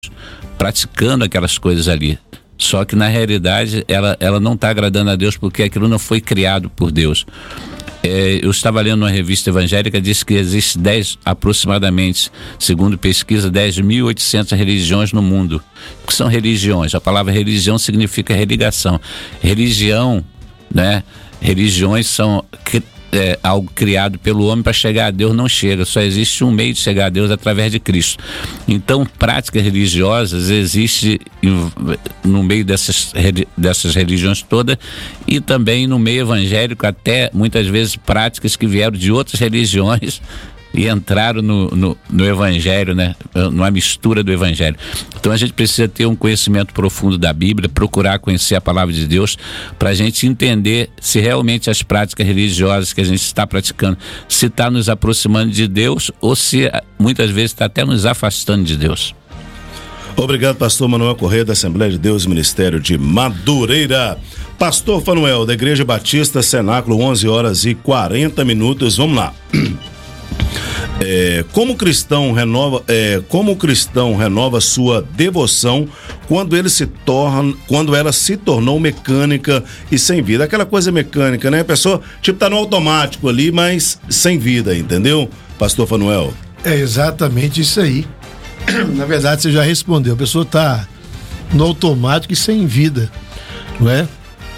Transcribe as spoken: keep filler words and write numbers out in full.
praticando aquelas coisas ali. Só que na realidade ela, ela não está agradando a Deus, porque aquilo não foi criado por Deus. É, eu estava lendo uma revista evangélica, diz que existe dez, aproximadamente, segundo pesquisa, dez mil e oitocentas religiões no mundo. O que são religiões? A palavra religião significa religação. Religião, né? Religiões são é, algo criado pelo homem para chegar a Deus, não chega. Só existe um meio de chegar a Deus através de Cristo. Então, práticas religiosas existem no meio dessas, dessas religiões todas, e também no meio evangélico, até muitas vezes práticas que vieram de outras religiões e entraram no, no, no evangelho, né? Numa mistura do evangelho. Então a gente precisa ter um conhecimento profundo da Bíblia, procurar conhecer a palavra de Deus, para a gente entender se realmente as práticas religiosas que a gente está praticando, se está nos aproximando de Deus, ou se muitas vezes está até nos afastando de Deus. Obrigado, pastor Manuel Corrêa, da Assembleia de Deus, Ministério de Madureira. Pastor Fanuel, da Igreja Batista, Cenáculo, onze horas e quarenta minutos. Vamos lá. É, como cristão renova, é, como o cristão renova sua devoção quando ele se torna, quando ela se tornou mecânica e sem vida? Aquela coisa mecânica, né? A pessoa, tipo, tá no automático ali, mas sem vida, entendeu, pastor Fanuel? É exatamente isso aí. Na verdade, você já respondeu. A pessoa tá no automático e sem vida, não é?